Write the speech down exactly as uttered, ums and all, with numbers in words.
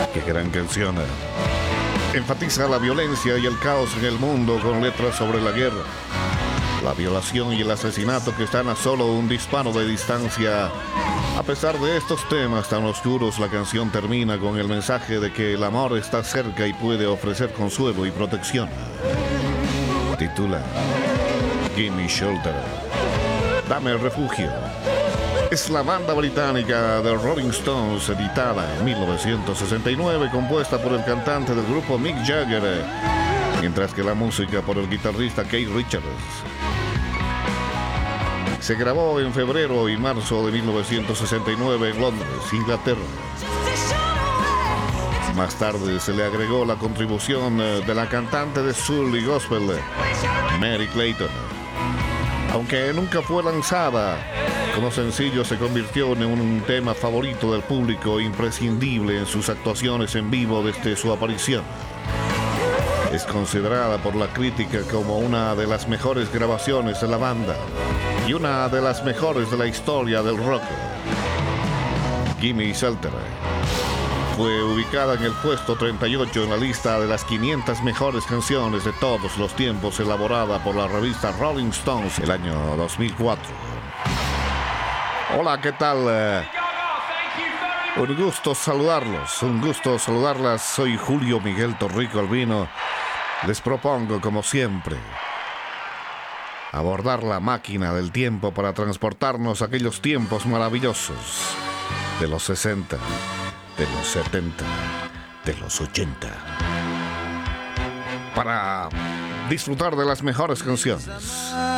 Qué gran canción. Enfatiza la violencia y el caos en el mundo con letras sobre la guerra, la violación y el asesinato que están a solo un disparo de distancia. A pesar de estos temas tan oscuros, la canción termina con el mensaje de que el amor está cerca y puede ofrecer consuelo y protección. Titula Gimme Shelter, Dame refugio. Es la banda británica de Rolling Stones, editada en mil novecientos sesenta y nueve, compuesta por el cantante del grupo Mick Jagger, mientras que la música por el guitarrista Keith Richards. Se grabó en febrero y marzo de mil novecientos sesenta y nueve en Londres, Inglaterra. Más tarde se le agregó la contribución de la cantante de soul y gospel, Mary Clayton. Aunque nunca fue lanzada como sencillo, se convirtió en un tema favorito del público, imprescindible en sus actuaciones en vivo desde su aparición. Es considerada por la crítica como una de las mejores grabaciones de la banda y una de las mejores de la historia del rock. Gimme Shelter fue ubicada en el puesto treinta y ocho en la lista de las quinientas mejores canciones de todos los tiempos, elaborada por la revista Rolling Stones el año dos mil cuatro. Hola, ¿qué tal? Un gusto saludarlos, un gusto saludarlas. Soy Julio Miguel Torrico Albino. Les propongo, como siempre, abordar la máquina del tiempo para transportarnos a aquellos tiempos maravillosos de los sesenta, de los setenta, de los ochenta, para disfrutar de las mejores canciones.